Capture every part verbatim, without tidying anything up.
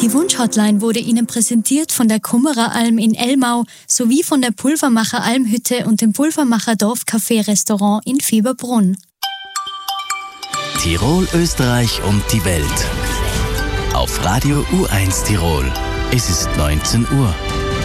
Die Wunschhotline wurde Ihnen präsentiert von der Kummereralm in Elmau sowie von der Pulvermacher Almhütte und dem Pulvermacher Dorfcafé Restaurant in Fieberbrunn. Tirol, Österreich und die Welt. Auf Radio U eins Tirol. Es ist neunzehn Uhr.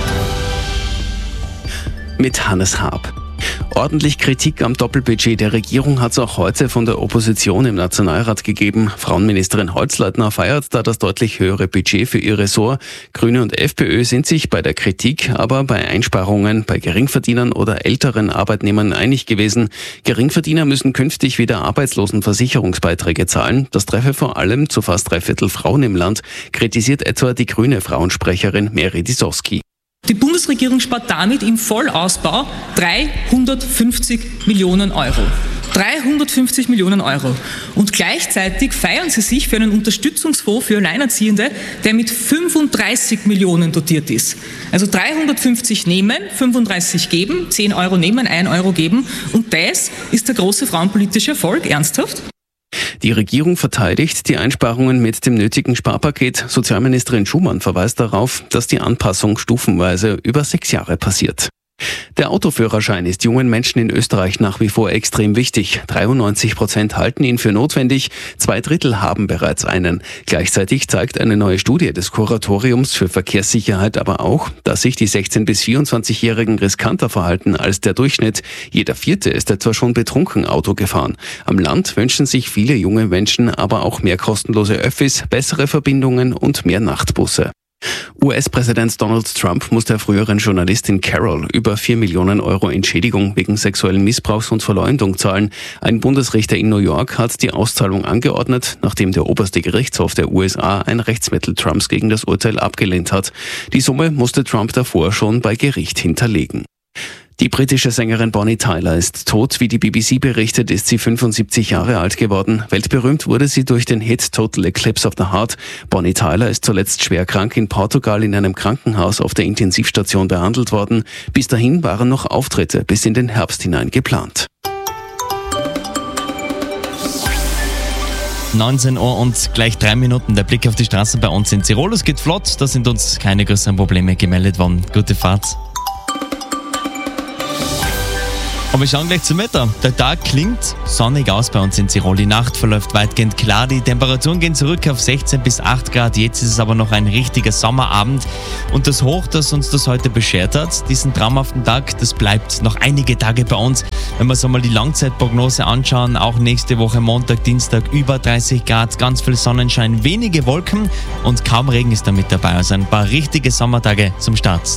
Mit Hannes Haab. Ordentlich Kritik am Doppelbudget der Regierung hat es auch heute von der Opposition im Nationalrat gegeben. Frauenministerin Holzleitner feiert da das deutlich höhere Budget für ihr Ressort. Grüne und FPÖ sind sich bei der Kritik, aber bei Einsparungen bei Geringverdienern oder älteren Arbeitnehmern einig gewesen. Geringverdiener müssen künftig wieder Arbeitslosenversicherungsbeiträge zahlen. Das treffe vor allem zu fast drei Viertel Frauen im Land, kritisiert etwa die grüne Frauensprecherin Meri Disowski. Die Bundesregierung spart damit im Vollausbau dreihundertfünfzig Millionen Euro. dreihundertfünfzig Millionen Euro. Und gleichzeitig feiern sie sich für einen Unterstützungsfonds für Alleinerziehende, der mit fünfunddreißig Millionen dotiert ist. Also dreihundertfünfzig nehmen, fünfunddreißig geben, zehn Euro nehmen, ein Euro geben. Und das ist der große frauenpolitische Erfolg. Ernsthaft? Die Regierung verteidigt die Einsparungen mit dem nötigen Sparpaket. Sozialministerin Schumann verweist darauf, dass die Anpassung stufenweise über sechs Jahre passiert. Der Autoführerschein ist jungen Menschen in Österreich nach wie vor extrem wichtig. dreiundneunzig Prozent halten ihn für notwendig, zwei Drittel haben bereits einen. Gleichzeitig zeigt eine neue Studie des Kuratoriums für Verkehrssicherheit aber auch, dass sich die sechzehn- bis vierundzwanzigjährigen riskanter verhalten als der Durchschnitt. Jeder Vierte ist etwa schon betrunken Auto gefahren. Am Land wünschen sich viele junge Menschen aber auch mehr kostenlose Öffis, bessere Verbindungen und mehr Nachtbusse. U S-Präsident Donald Trump muss der früheren Journalistin Carol über vier Millionen Euro Entschädigung wegen sexuellen Missbrauchs und Verleumdung zahlen. Ein Bundesrichter in New York hat die Auszahlung angeordnet, nachdem der oberste Gerichtshof der U S A ein Rechtsmittel Trumps gegen das Urteil abgelehnt hat. Die Summe musste Trump davor schon bei Gericht hinterlegen. Die britische Sängerin Bonnie Tyler ist tot. Wie die B B C berichtet, ist sie fünfundsiebzig Jahre alt geworden. Weltberühmt wurde sie durch den Hit Total Eclipse of the Heart. Bonnie Tyler ist zuletzt schwer krank in Portugal in einem Krankenhaus auf der Intensivstation behandelt worden. Bis dahin waren noch Auftritte bis in den Herbst hinein geplant. neunzehn Uhr und gleich drei Minuten. Der Blick auf die Straßen bei uns in Tirol. Es geht flott, da sind uns keine größeren Probleme gemeldet worden. Gute Fahrt. Und wir schauen gleich zum Wetter. Der Tag klingt sonnig aus bei uns in Tirol. Die Nacht verläuft weitgehend klar. Die Temperaturen gehen zurück auf sechzehn bis acht Grad. Jetzt ist es aber noch ein richtiger Sommerabend. Und das Hoch, das uns das heute beschert hat, diesen traumhaften Tag, das bleibt noch einige Tage bei uns. Wenn wir uns einmal die Langzeitprognose anschauen, auch nächste Woche Montag, Dienstag über dreißig Grad, ganz viel Sonnenschein, wenige Wolken und kaum Regen ist da mit dabei. Also ein paar richtige Sommertage zum Start.